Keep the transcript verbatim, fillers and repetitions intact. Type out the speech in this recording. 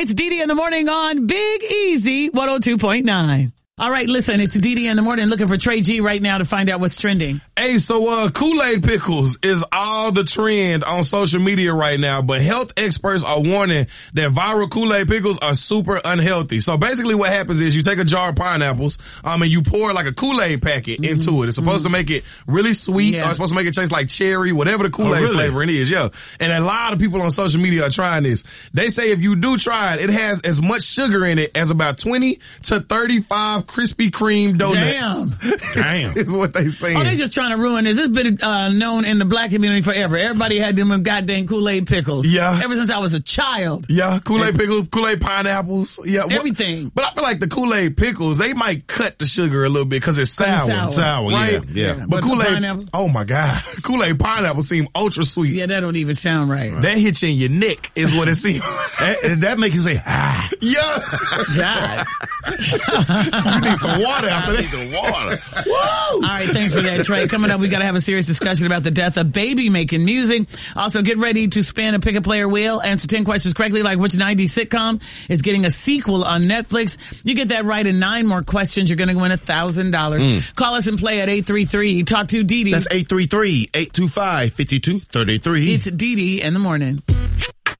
It's D D in the morning on Big Easy one oh two point nine. All right, listen, it's D D in the morning looking for Trey G right now to find out what's trending. Hey, so uh Kool-Aid pickles is all the trend on social media right now, but health experts are warning that viral Kool-Aid pickles are super unhealthy. So basically what happens is you take a jar of pineapples, um, and you pour like a Kool-Aid packet mm-hmm. into it. It's supposed mm-hmm. to make it really sweet, yeah. or it's supposed to make it taste like cherry, whatever the Kool-Aid oh, really? flavoring is, yeah. And a lot of people on social media are trying this. They say if you do try it, it has as much sugar in it as about twenty to thirty-five Krispy Kreme donuts. Damn. Damn. Is what they saying. Oh, they just trying to ruin this. This has been uh, known in the black community forever. Everybody had them goddamn Kool-Aid pickles. Yeah. Ever since I was a child. Yeah, Kool-Aid pickles, Kool-Aid pineapples. Yeah. Everything. What, but I feel like the Kool-Aid pickles, they might cut the sugar a little bit because it's sour. Sour, sour right? yeah. yeah. But, but Kool-Aid, oh my God. Kool-Aid pineapple seem ultra sweet. Yeah, that don't even sound right. right. That hit you in your neck is what it seems. that, that make you say, ah. Yeah. God. You need some water after that. The water. Woo! All right, thanks for that, Trey. Coming up, we got to have a serious discussion about the death of baby making music. Also, get ready to spin a pick-a-player wheel. Answer ten questions correctly, like which nineties sitcom is getting a sequel on Netflix. You get that right in nine more questions, you're going to win one thousand dollars. Mm. Call us and play at eight three three, talk to Dee Dee. That's eight three three, eight two five, five two three three. It's Dee Dee in the morning.